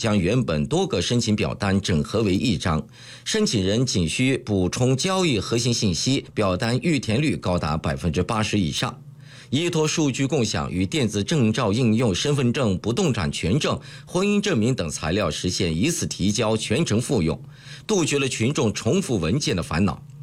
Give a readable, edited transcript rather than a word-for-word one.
将原本多个申请表单整合为一张，申请人仅需补充交易核心信息，表单预填率高达80%以上。依托数据共享与电子证照应用身份证、不动产权证、婚姻证明等材料，实现一次提交全程复用，杜绝了群众重复文件的烦恼。